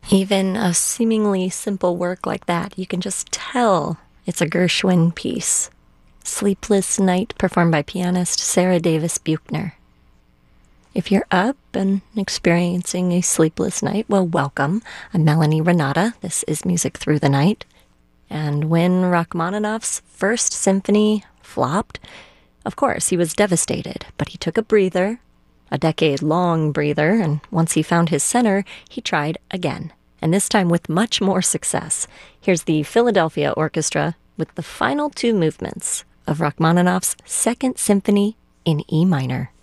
Even a seemingly simple work like that, you can just tell it's a Gershwin piece. Sleepless Night, performed by pianist Sarah Davis Buchner. If you're up and experiencing a sleepless night, well, welcome. I'm Melanie Renata. This is Music Through the Night. And when Rachmaninoff's First Symphony flopped, of course, he was devastated, but he took a breather, a decade-long breather, and once he found his center, he tried again, and this time with much more success. Here's the Philadelphia Orchestra with the final two movements of Rachmaninoff's Second Symphony in E minor.